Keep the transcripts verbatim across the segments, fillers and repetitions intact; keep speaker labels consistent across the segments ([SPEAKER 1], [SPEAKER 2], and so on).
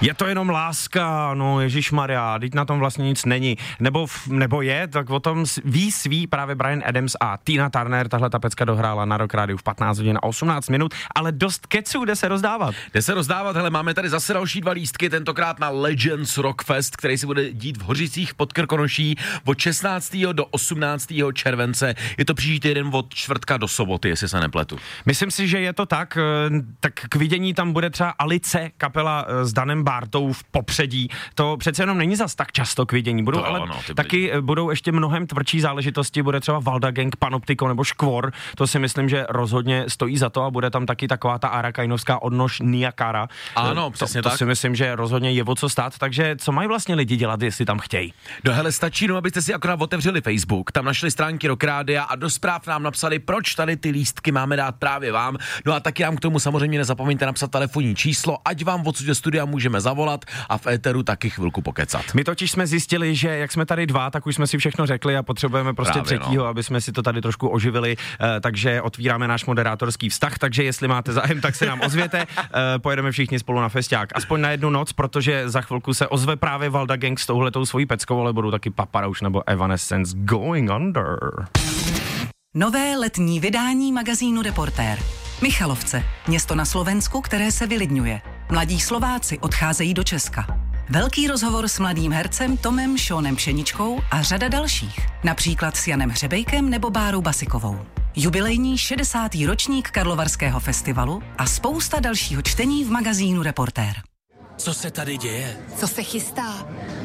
[SPEAKER 1] Je to jenom láska, no ježišmarja, teď na tom vlastně nic není. Nebo, nebo je, tak o tom ví svý právě Bryan Adams a Tina Turner. Tahle ta pecka dohrála na Rock Rádiu v patnáct hodin a osmnáct minut, ale dost keců, jde se rozdávat.
[SPEAKER 2] Jde se rozdávat, hele, máme tady zase další dva lístky, tentokrát na Legends Rockfest, který se bude dít v Hořicích pod Krkonoší od šestnáctého do osmnáctého července. Je to příští týden od čtvrtka do soboty, jestli se nepletu.
[SPEAKER 1] Myslím si, že je to tak, tak k vidění tam bude třeba Alice, kapela s Danem Bartou v popředí. To přece jenom není zas tak často k vidění. Budou,
[SPEAKER 2] to,
[SPEAKER 1] ale
[SPEAKER 2] no,
[SPEAKER 1] taky byli. Budou ještě mnohem tvrdší záležitosti, bude třeba Valda Gang, Panoptiko nebo Škvor. To si myslím, že rozhodně stojí za to a bude tam taky taková ta arakajnovská odnož Niakara.
[SPEAKER 2] Ano, přesně
[SPEAKER 1] to,
[SPEAKER 2] tak.
[SPEAKER 1] To si myslím, že rozhodně je o co stát, takže co mají vlastně lidi dělat, jestli tam chtějí?
[SPEAKER 2] No hele, stačí, no, abyste si akorát otevřeli Facebook, tam našli stránky Rock Rádia a do zpráv nám napsali, proč tady ty lístky máme dát právě vám. No a taky nám k tomu samozřejmě nezapomeňte napsat telefonní číslo, ať vám odsud do studia můžeme zavolat a v éteru taky chvilku pokecat.
[SPEAKER 1] My totiž jsme zjistili, že jak jsme tady dva, tak už jsme si všechno řekli a potřebujeme prostě právě, třetího, no. aby jsme si to tady trošku oživili, e, takže otvíráme náš moderátorský vztah, takže jestli máte zájem, tak se nám ozvěte, e, pojedeme všichni spolu na festiák, aspoň na jednu noc, protože za chvilku se ozve právě Valda Gang s touhletou svojí peckou, ale budou taky Papa Roach nebo Evanescence Going Under.
[SPEAKER 3] Nové letní vydání magazínu Reportér. Michalovce, město na Slovensku, které se vylidňuje. Mladí Slováci odcházejí do Česka. Velký rozhovor s mladým hercem Tomem Šónem Pšeničkou a řada dalších. Například s Janem Hřebejkem nebo Bárou Basikovou. Jubilejní šedesátý ročník Karlovarského festivalu a spousta dalšího čtení v magazínu Reportér.
[SPEAKER 4] Co se tady děje?
[SPEAKER 5] Co se chystá?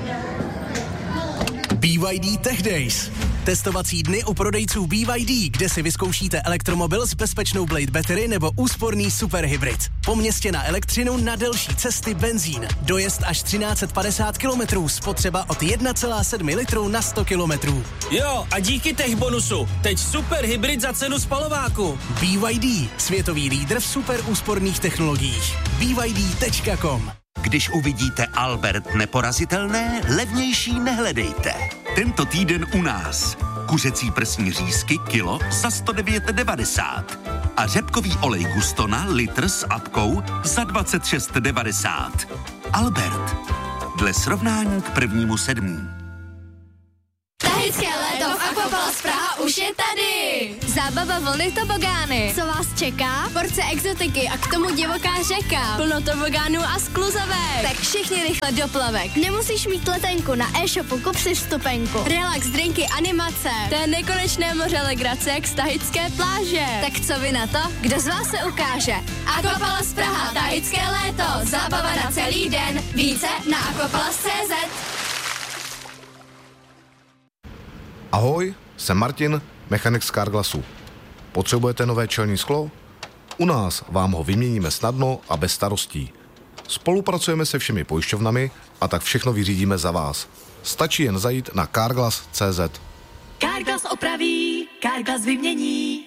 [SPEAKER 4] B Y D Tech Days. Testovací dny u prodejců B Y D, kde si vyzkoušíte elektromobil s bezpečnou Blade Battery nebo úsporný superhybrid. Po městě na elektřinu, na delší cesty benzín. Dojezd až třináct set padesát kilometrů, spotřeba od jedna celá sedm litru na sto kilometrů.
[SPEAKER 6] Jo, a díky tech bonusu, teď superhybrid za cenu spalováku.
[SPEAKER 4] B Y D, světový lídr v super úsporných technologiích. B Y D tečka com.
[SPEAKER 7] Když uvidíte Albert neporazitelné, levnější nehledejte. Tento týden u nás. Kuřecí prsní řízky kilo za sto devět devadesát. A řepkový olej Gustona litr s apkou za dvacet šest devadesát. Albert. Dle srovnání k prvnímu sedmý.
[SPEAKER 8] Tahické léto v Aquapalace Praha už je tady. Zábava, vlny, tobogány. Co vás čeká? Porce exotiky a k tomu divoká řeka. Plno tobogánů a skluzavek. Tak všichni rychle do plavek. Nemusíš mít letenku, na e-shopu kup si vstupenku. Relax, drinky, animace. To je nekonečné moře legrace jak z tahické pláže. Tak co vy na to? Kdo z vás se ukáže? Aquapalace Praha, tahické léto. Zábava na celý den. Více na aquapalace tečka cé zet.
[SPEAKER 9] Ahoj, jsem Martin, mechanik z Carglassu. Potřebujete nové čelní sklo? U nás vám ho vyměníme snadno a bez starostí. Spolupracujeme se všemi pojišťovnami a tak všechno vyřídíme za vás. Stačí jen zajít na carglass tečka cé zet.
[SPEAKER 3] Carglass opraví, Carglass vymění.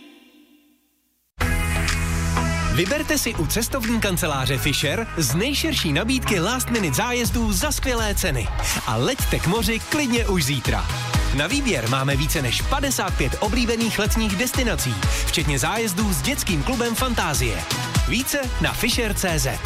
[SPEAKER 4] Vyberte si u cestovní kanceláře Fisher z nejširší nabídky last minute zájezdů za skvělé ceny. A leďte k moři klidně už zítra. Na výběr máme více než padesát pět oblíbených letních destinací, včetně zájezdů s dětským klubem Fantázie. Více na fisher tečka cé zet.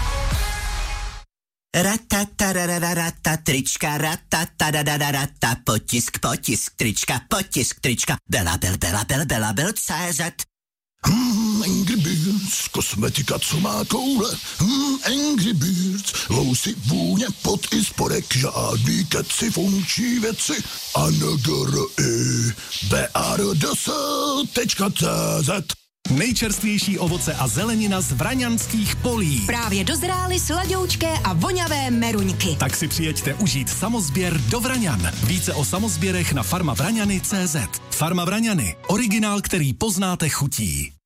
[SPEAKER 10] Ratatarararata, trička, ratatarararata, potisk, potisk, trička, potisk, trička, belabel, belabel, belabel, cé zet.
[SPEAKER 11] Hmm, Angry Birds, kosmetika, co má koule. Hmm, Angry Birds, lousy, vůně, pot i spodek, žádný keci, funkční věci. A N G R I B R D S tečka cé zet.
[SPEAKER 12] Nejčerstvější ovoce a zelenina z vraňanských polí.
[SPEAKER 3] Právě dozrály sladoučké a voňavé meruňky.
[SPEAKER 12] Tak si přijeďte užít samozběr do Vraňan. Více o samozběrech na farma vraňany tečka cé zet. Farma Vraňany. Originál, který poznáte chutí.